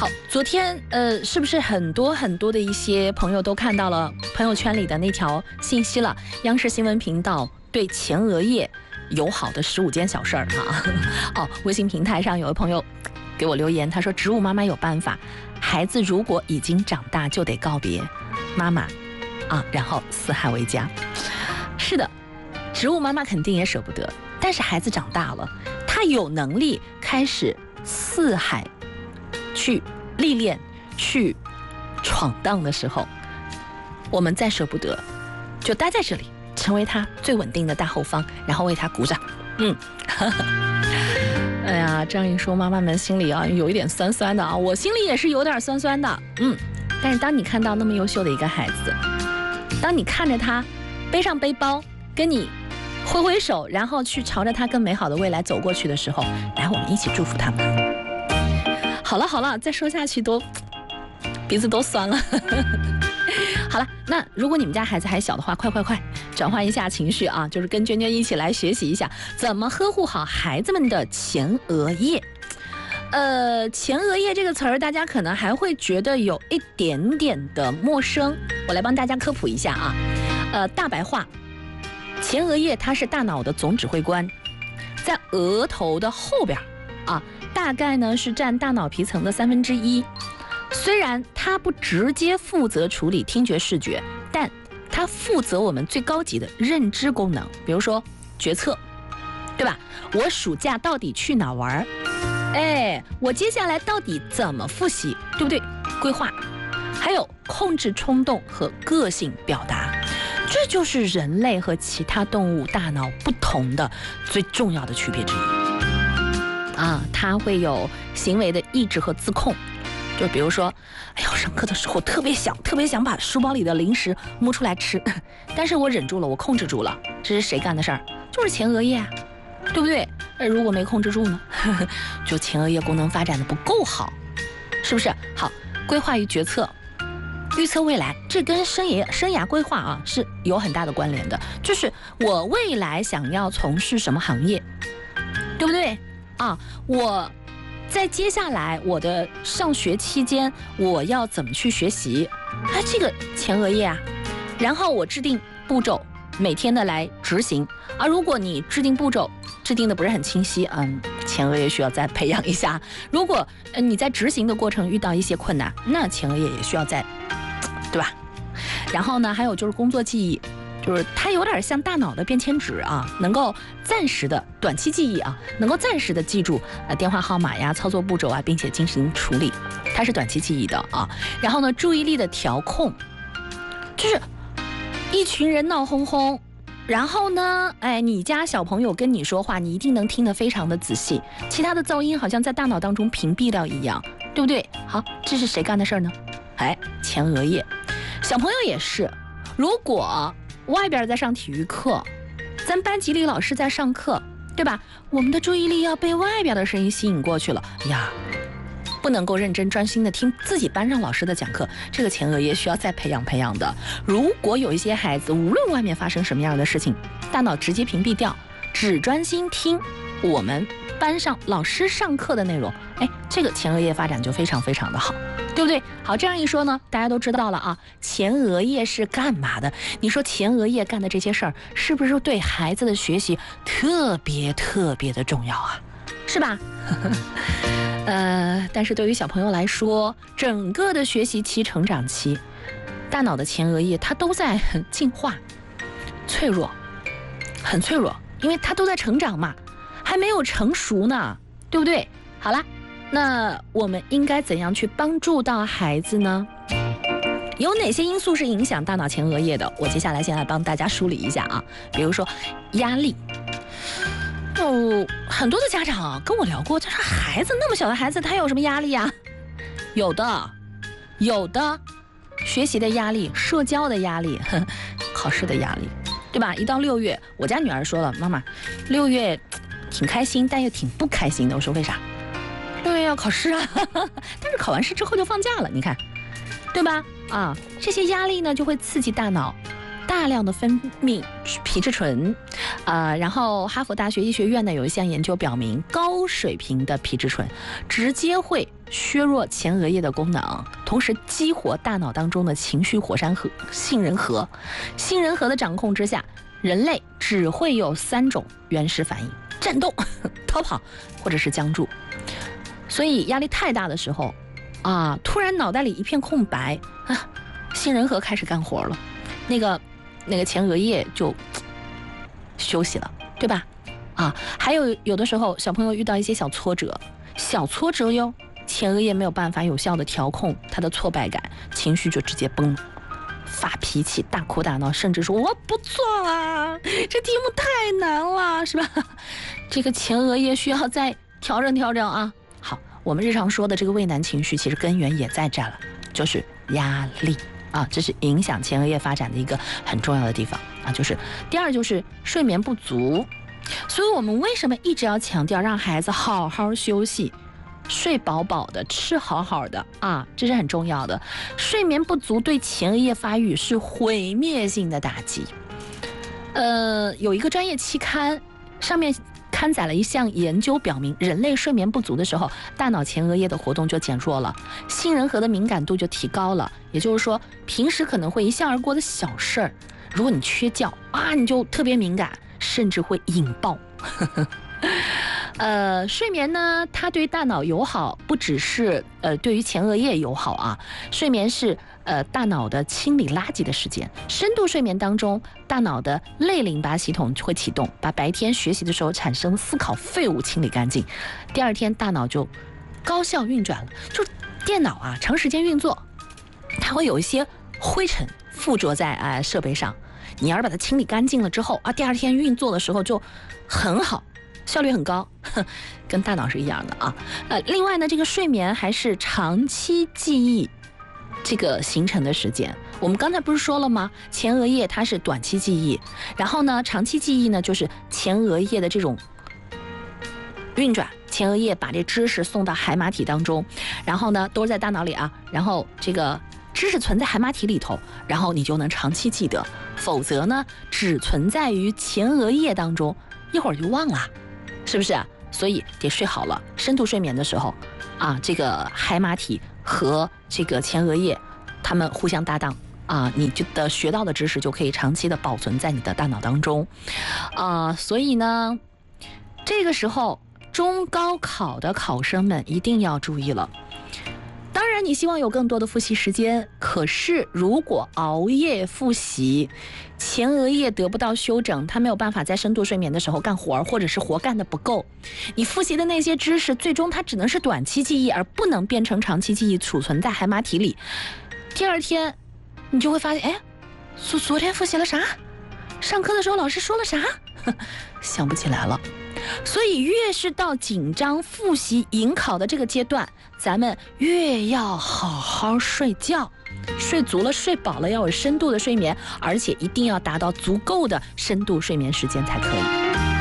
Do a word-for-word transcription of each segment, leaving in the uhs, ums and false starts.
好，昨天呃，是不是很多很多的一些朋友都看到了朋友圈里的那条信息了？央视新闻频道对前额叶友好的十五件小事儿啊！哦，微信平台上有位朋友给我留言，他说：“植物妈妈有办法，孩子如果已经长大，就得告别妈妈啊，然后四海为家。”是的，植物妈妈肯定也舍不得，但是孩子长大了，他有能力开始四海去历练、去闯荡的时候，我们再舍不得，就待在这里，成为他最稳定的大后方，然后为他鼓掌。嗯，哎呀，这样一说，妈妈们心里啊有一点酸酸的啊，我心里也是有点酸酸的。嗯，但是当你看到那么优秀的一个孩子，当你看着他背上背包，跟你挥挥手，然后去朝着他更美好的未来走过去的时候，来，我们一起祝福他们。好了好了，再说下去都鼻子都酸了。好了，那如果你们家孩子还小的话，快快快转换一下情绪啊，就是跟娟娟一起来学习一下怎么呵护好孩子们的前额叶。呃，前额叶这个词儿，大家可能还会觉得有一点点的陌生，我来帮大家科普一下啊。呃，大白话，前额叶它是大脑的总指挥官，在额头的后边啊。大概呢是占大脑皮层的三分之一，虽然它不直接负责处理听觉视觉，但它负责我们最高级的认知功能，比如说决策，对吧？我暑假到底去哪玩？哎，我接下来到底怎么复习，对不对？规划，还有控制冲动和个性表达，这就是人类和其他动物大脑不同的最重要的区别之一。啊，他会有行为的抑制和自控，就比如说，哎呦，上课的时候特别想，特别想把书包里的零食摸出来吃，但是我忍住了，我控制住了，这是谁干的事儿？就是前额叶啊，对不对？呃，如果没控制住呢，就前额叶功能发展的不够好，是不是？好，规划与决策，预测未来，这跟生涯生涯规划啊是有很大的关联的，就是我未来想要从事什么行业，对不对？啊，我在接下来我的上学期间，我要怎么去学习？哎，这个前额叶啊，然后我制定步骤，每天的来执行。而如果你制定步骤制定的不是很清晰，嗯，前额叶需要再培养一下。如果呃你在执行的过程遇到一些困难，那前额叶也需要再，对吧？然后呢，还有就是工作记忆。就是它有点像大脑的便签纸啊，能够暂时的短期记忆啊，能够暂时的记住呃电话号码呀、操作步骤啊，并且进行处理，它是短期记忆的啊。然后呢，注意力的调控，就是一群人闹哄哄，然后呢，哎，你家小朋友跟你说话，你一定能听得非常的仔细，其他的噪音好像在大脑当中屏蔽掉一样，对不对？好，这是谁干的事儿呢？哎，前额叶。小朋友也是，如果外边在上体育课，咱班级里老师在上课，对吧？我们的注意力要被外边的声音吸引过去了呀，不能够认真专心的听自己班上老师的讲课，这个前额叶需要再培养培养的。如果有一些孩子，无论外面发生什么样的事情，大脑直接屏蔽掉，只专心听我们班上老师上课的内容，哎，这个前额叶发展就非常非常的好。对不对？好，这样一说呢，大家都知道了啊。前额叶是干嘛的？你说前额叶干的这些事儿，是不是对孩子的学习特别特别的重要啊？是吧？呃，但是对于小朋友来说，整个的学习期、成长期，大脑的前额叶它都在进化，脆弱，很脆弱，因为它都在成长嘛，还没有成熟呢，对不对？好啦。那我们应该怎样去帮助到孩子呢？有哪些因素是影响大脑前额叶的？我接下来先来帮大家梳理一下啊。比如说压力，哦，很多的家长跟我聊过，他说孩子那么小的孩子，他有什么压力啊？有的，有的，学习的压力、社交的压力、呵考试的压力，对吧？一到六月，我家女儿说了，妈妈，六月挺开心，但又挺不开心的。我说为啥？六月要考试啊，但是考完试之后就放假了，你看，对吧？啊，这些压力呢就会刺激大脑大量的分泌皮质醇， 呃，然后哈佛大学医学院呢有一项研究表明，高水平的皮质醇直接会削弱前额叶的功能，同时激活大脑当中的情绪火山核杏仁核。杏仁核的掌控之下，人类只会有三种原始反应：战斗、逃跑或者是僵住。所以压力太大的时候啊，突然脑袋里一片空白啊，杏仁核开始干活了，那个那个前额叶就休息了，对吧？啊，还有有的时候小朋友遇到一些小挫折，小挫折哟，前额叶没有办法有效的调控他的挫败感，情绪就直接崩，发脾气，大哭大闹，甚至说我不做啊，这题目太难了，是吧？这个前额叶需要再调整调整啊。好，我们日常说的这个畏难情绪，其实根源也在这了，就是压力啊，这是影响前额叶发展的一个很重要的地方啊。就是第二就是睡眠不足，所以我们为什么一直要强调让孩子好好休息，睡饱饱的，吃好好的啊，这是很重要的。睡眠不足对前额叶发育是毁灭性的打击。呃，有一个专业期刊上面刊载了一项研究，表明人类睡眠不足的时候，大脑前额叶的活动就减弱了，杏仁核的敏感度就提高了。也就是说，平时可能会一笑而过的小事儿，如果你缺觉啊，你就特别敏感，甚至会引爆。呃，睡眠呢，它对大脑友好，不只是呃对于前额叶友好啊。睡眠是呃大脑的清理垃圾的时间。深度睡眠当中，大脑的类淋巴系统会启动，把白天学习的时候产生思考废物清理干净，第二天大脑就高效运转了。就电脑啊，长时间运作，它会有一些灰尘附着在啊、呃、设备上，你要是把它清理干净了之后啊，第二天运作的时候就很好。效率很高，跟大脑是一样的啊。呃，另外呢，这个睡眠还是长期记忆这个形成的时间。我们刚才不是说了吗？前额叶它是短期记忆，然后呢，长期记忆呢就是前额叶的这种运转，前额叶把这知识送到海马体当中，然后呢都是在大脑里啊，然后这个知识存在海马体里头，然后你就能长期记得，否则呢只存在于前额叶当中，一会儿就忘了。是不是啊？所以得睡好了。深度睡眠的时候啊，这个海马体和这个前额叶它们互相搭档啊，你就的学到的知识就可以长期的保存在你的大脑当中啊。所以呢，这个时候中高考的考生们一定要注意了。当然你希望有更多的复习时间，可是如果熬夜复习，前额叶得不到休整，他没有办法在深度睡眠的时候干活，或者是活干的不够，你复习的那些知识最终它只能是短期记忆，而不能变成长期记忆储存在海马体里。第二天你就会发现，哎，昨昨天复习了啥？上课的时候老师说了啥？想不起来了。所以越是到紧张复习迎考的这个阶段，咱们越要好好睡觉，睡足了睡饱了，要有深度的睡眠，而且一定要达到足够的深度睡眠时间才可以。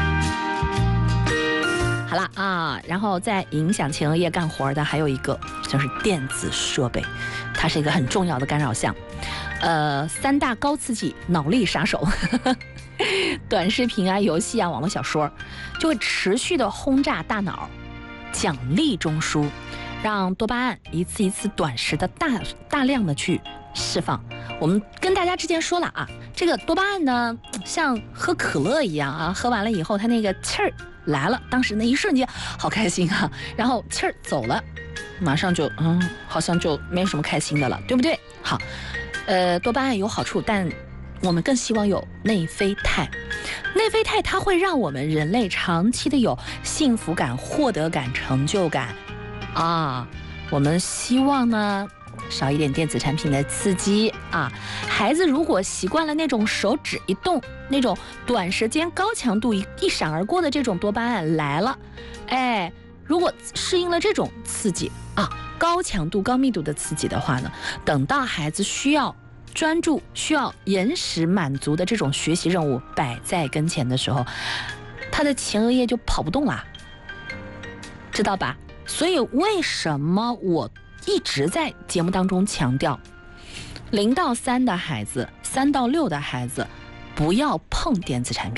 好了啊，然后再影响前额叶干活的还有一个就是电子设备，它是一个很重要的干扰项。呃，三大高刺激脑力杀手短视频啊、游戏啊、网络小说，就会持续的轰炸大脑，奖励中枢，让多巴胺一次一次短时的大大量的去释放。我们跟大家之前说了啊，这个多巴胺呢，像喝可乐一样啊，喝完了以后，它那个气儿来了，当时那一瞬间好开心啊，然后气儿走了，马上就嗯，好像就没什么开心的了，对不对？好，呃，多巴胺有好处，但我们更希望有内啡肽。内啡肽它会让我们人类长期的有幸福感、获得感、成就感啊。我们希望呢少一点电子产品的刺激啊。孩子如果习惯了那种手指一动，那种短时间高强度一一闪而过的这种多巴胺来了，哎，如果适应了这种刺激啊，高强度、高密度的刺激的话呢，等到孩子需要专注、需要延时满足的这种学习任务摆在跟前的时候，他的前额叶就跑不动了，知道吧？所以为什么我一直在节目当中强调，零到三的孩子、三到六的孩子不要碰电子产品，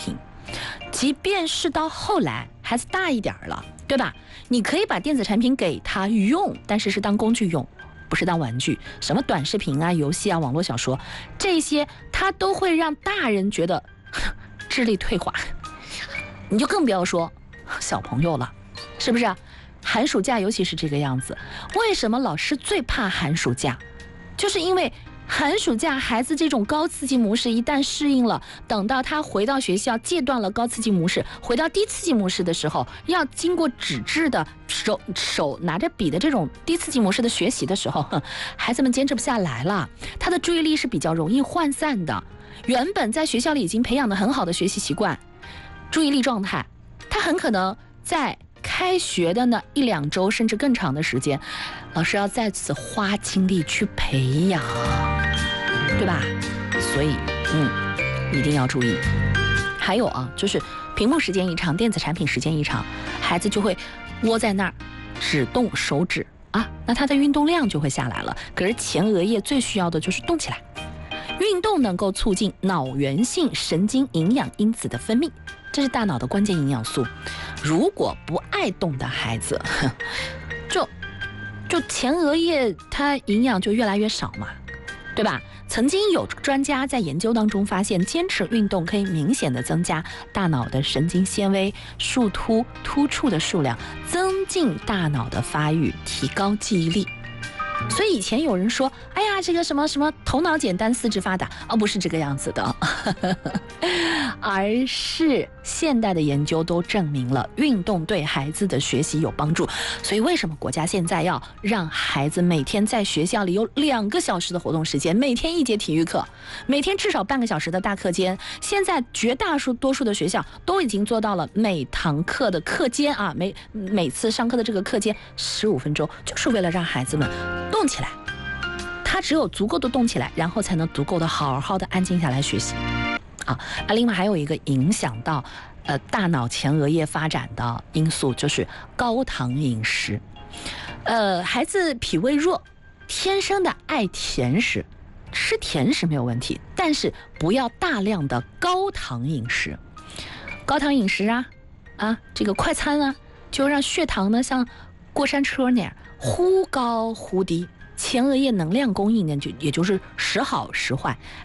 即便是到后来孩子大一点了，对吧？你可以把电子产品给他用，但是是当工具用，不是当玩具。什么短视频啊、游戏啊、网络小说，这些他都会让大人觉得智力退化，你就更不要说小朋友了，是不是啊？寒暑假尤其是这个样子。为什么老师最怕寒暑假？就是因为寒暑假孩子这种高刺激模式一旦适应了，等到他回到学校戒断了高刺激模式，回到低刺激模式的时候，要经过纸质的手手拿着笔的这种低刺激模式的学习的时候，孩子们坚持不下来了，他的注意力是比较容易涣散的。原本在学校里已经培养的很好的学习习惯、注意力状态，他很可能在开学的那一两周甚至更长的时间，老师要再次花精力去培养，对吧？所以嗯一定要注意。还有啊，就是屏幕时间一长，电子产品时间一长，孩子就会窝在那儿只动手指啊，那他的运动量就会下来了。可是前额叶最需要的就是动起来，运动能够促进脑源性神经营养因子的分泌，这是大脑的关键营养素。如果不爱动的孩子，就就前额叶它营养就越来越少嘛，对吧？曾经有专家在研究当中发现，坚持运动可以明显的增加大脑的神经纤维、树突、突触的数量，增进大脑的发育，提高记忆力。所以以前有人说，哎呀，这个什么什么头脑简单四肢发达，而、哦、不是这个样子的而是现代的研究都证明了运动对孩子的学习有帮助。所以为什么国家现在要让孩子每天在学校里有两个小时的活动时间，每天一节体育课，每天至少半个小时的大课间？现在绝大多数的学校都已经做到了每堂课的课间啊，每每次上课的这个课间十五分钟，就是为了让孩子们动起来。他只有足够的动起来，然后才能足够的好好的安静下来学习啊。啊，另外还有一个影响到呃大脑前额叶发展的因素，就是高糖饮食。呃，孩子脾胃弱，天生的爱甜食，吃甜食没有问题，但是不要大量的高糖饮食。高糖饮食啊啊，这个快餐啊，就让血糖呢像过山车那样忽高忽低，前额叶能量供应呢就也就是时好时坏。